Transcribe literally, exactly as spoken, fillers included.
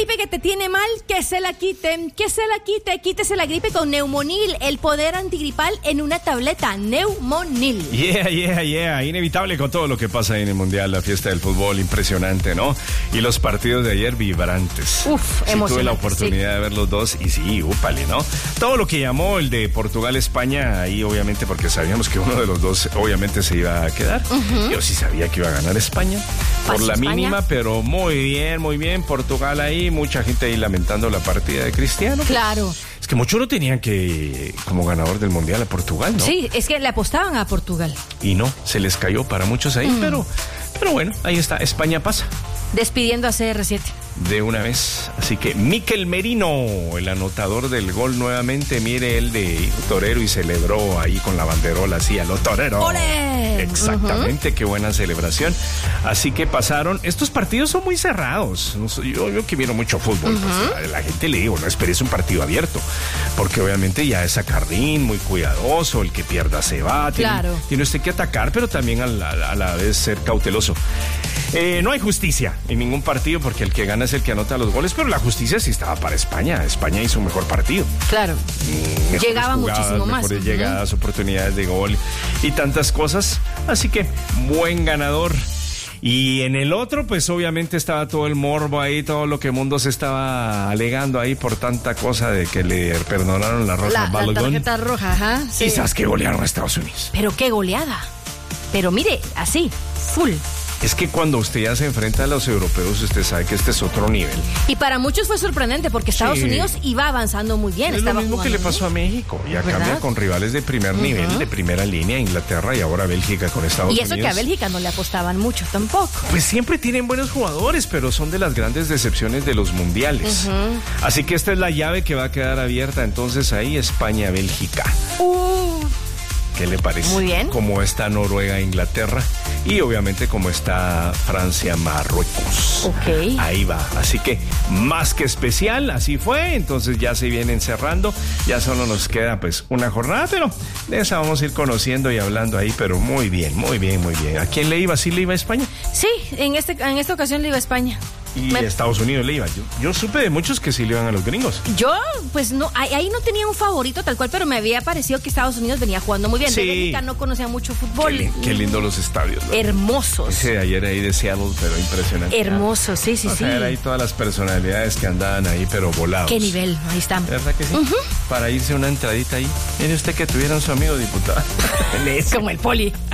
gripe que te tiene mal, que se la quiten, que se la quite, quítese la gripe con Neumonil, el poder antigripal en una tableta, Neumonil. Yeah, yeah, yeah, inevitable con todo lo que pasa en el Mundial, la fiesta del fútbol, impresionante, ¿no? Y los partidos de ayer vibrantes. Uf, sí, emocionante. tuve la oportunidad sí. de ver los dos y sí, úpale, ¿no? Todo lo que llamó el de Portugal-España, ahí obviamente porque sabíamos que uno de los dos obviamente se iba a quedar. Uh-huh. Yo sí sabía que iba a ganar España, por la España. mínima, pero muy bien, muy bien. Portugal ahí, mucha gente ahí lamentando la partida de Cristiano. Claro. Es que muchos lo tenían que como ganador del Mundial a Portugal, ¿no? Sí, es que le apostaban a Portugal. Y no, se les cayó para muchos ahí, mm. pero, pero bueno, ahí está, España pasa. Despidiendo a C R siete. De una vez. Así que Mikel Merino, el anotador del gol nuevamente, mire el de Torero y celebró ahí con la banderola así a lo torero. ¡Ole! Exactamente, uh-huh. Qué buena celebración. Así que pasaron, estos partidos son muy cerrados. Yo, yo que miro mucho fútbol, uh-huh. pues, a la gente le digo, no esperes un partido abierto, porque obviamente ya es sacardín, muy cuidadoso, el que pierda se va. Claro. Tiene, tiene usted que atacar, pero también a la, a la vez ser cauteloso. Eh, no hay justicia en ningún partido porque el que gana es el que anota los goles, pero la justicia sí estaba para España. España hizo un mejor partido. Claro. Mejores Llegaba jugadas, muchísimo más. Mejores uh-huh. llegadas, oportunidades de gol y tantas cosas. Así que buen ganador. Y en el otro, pues obviamente estaba todo el morbo ahí, todo lo que Mundo se estaba alegando ahí por tanta cosa de que le perdonaron la roja la, la tarjeta roja, ajá. Sí. Quizás que golearon a Estados Unidos. Pero qué goleada. Pero mire, así, full. Es que cuando usted ya se enfrenta a los europeos, usted sabe que este es otro nivel. Y para muchos fue sorprendente porque Estados sí. Unidos iba avanzando muy bien. Es estaba lo mismo jugando. que le pasó a México. Ya ¿verdad? cambia con rivales de primer uh-huh. nivel, de primera línea, Inglaterra y ahora Bélgica con Estados Unidos. Y eso Unidos. que a Bélgica no le apostaban mucho tampoco. Pues siempre tienen buenos jugadores, pero son de las grandes decepciones de los mundiales. Uh-huh. Así que esta es la llave que va a quedar abierta entonces ahí, España-Bélgica. Uh. ¿Qué le parece? Muy bien. Como está Noruega, Inglaterra y obviamente como está Francia, Marruecos. Ok. Ahí va. Así que más que especial, así fue. Entonces ya se vienen cerrando. Ya solo nos queda pues una jornada, pero de esa vamos a ir conociendo y hablando ahí. Pero muy bien, muy bien, muy bien. ¿A quién le iba? ¿Sí le iba a España? Sí, en, este, en esta ocasión le iba a España. Y Me... Estados Unidos le iba. Yo, yo supe de muchos que sí le iban a los gringos. Yo, pues no, ahí, ahí no tenía un favorito tal cual, pero me había parecido que Estados Unidos venía jugando muy bien. Sí. De Bélgica no conocía mucho fútbol. Qué, qué lindo los estadios, ¿no? Hermosos. Ese de ayer ahí de Seattle, pero impresionante. Hermosos, sí, sí, o sí. Sea, era ahí todas las personalidades que andaban ahí, pero volados. Qué nivel, ahí están. ¿Verdad que sí? Uh-huh. Para irse una entradita ahí. Mire usted que tuvieron su amigo diputado. Como el Poli.